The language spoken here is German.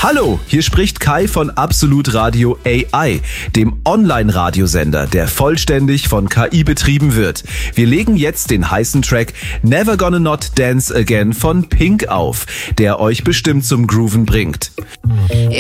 Hallo, hier spricht Kai von Absolut Radio AI, dem Online-Radiosender, der vollständig von KI betrieben wird. Wir legen jetzt den heißen Track Never Gonna Not Dance Again von Pink auf, der euch bestimmt zum Grooven bringt.